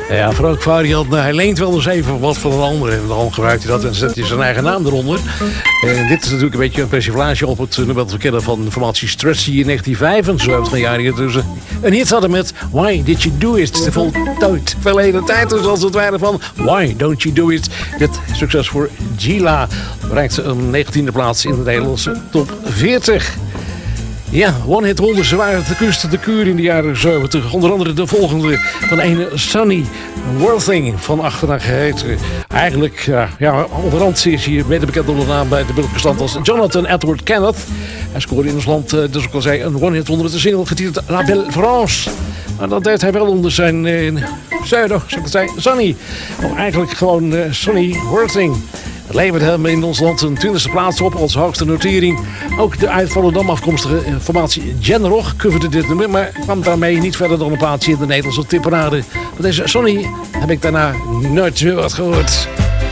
Ja, Frank Variant, hij leent wel eens even wat van een ander. En dan gebruikt hij dat en zet hij zijn eigen naam eronder. En dit is natuurlijk een beetje een persiflage op het nummer dat we kennen van de formatie Stressy in 1975 jaar hier tussen. En hier staat hij met Why Did You Do It? De voltooid verleden tijd dus als het ware van Why Don't You Do It? Dit succes voor Gila bereikt een 19e plaats in de Nederlandse top 40. Ja, one-hit wonders waren te kust de kuur in de jaren 70. Onder andere de volgende van een Sonny Worthing van achterna geheten. Eigenlijk, onderhand is hij beter bekend onder de naam bij de bestand als Jonathan Edward Kenneth. Hij scoorde in ons land, dus ook al zei, een one-hit wonder met de single getiteld La Belle France. Maar dat deed hij wel onder zijn pseudo, zoals ik zei, Sonny. Of eigenlijk gewoon Sonny Worthing. Het leverde hem in ons land een 20e plaats op als hoogste notering. Ook de uit Volendam afkomstige formatie Genrock coverde dit nummer, maar kwam daarmee niet verder dan een plaatsje in de Nederlandse tipparade. Maar deze Sonny heb ik daarna nooit meer wat gehoord.